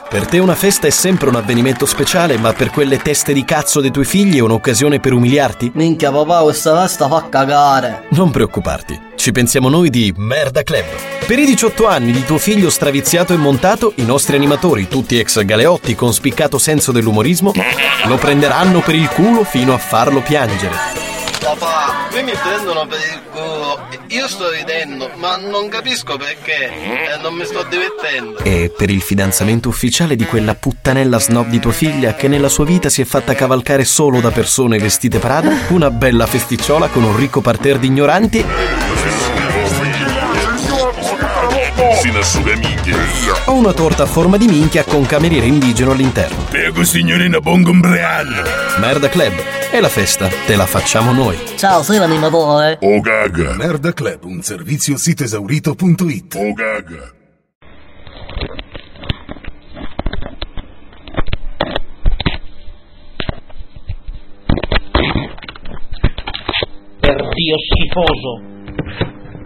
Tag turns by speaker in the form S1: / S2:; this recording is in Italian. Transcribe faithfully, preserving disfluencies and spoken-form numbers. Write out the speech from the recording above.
S1: Per te una festa è sempre un avvenimento speciale, ma per quelle teste di cazzo dei tuoi figli è un'occasione per umiliarti?
S2: Minchia papà, questa festa fa cagare.
S1: Non preoccuparti, ci pensiamo noi di Merda Club. Per i diciotto anni di tuo figlio straviziato e montato, i nostri animatori, tutti ex galeotti con spiccato senso dell'umorismo, lo prenderanno per il culo fino a farlo piangere.
S3: Papà, qui mi prendono per il culo. Io sto ridendo, ma non capisco perché. E non mi sto divertendo.
S1: E per il fidanzamento ufficiale di quella puttanella snob di tua figlia che nella sua vita si è fatta cavalcare solo da persone vestite Prada, una bella festicciola con un ricco parterre di ignoranti o una torta a forma di minchia con cameriere indigeno all'interno.
S4: Prego signorina, buon compleanno.
S1: Merda Club, e la festa te la facciamo noi.
S2: Ciao, sei l'animatore.
S4: Oh gaga.
S5: Merda Club, un servizio sito esaurito punto it.
S4: Oh gaga.
S6: Per Dio schifoso.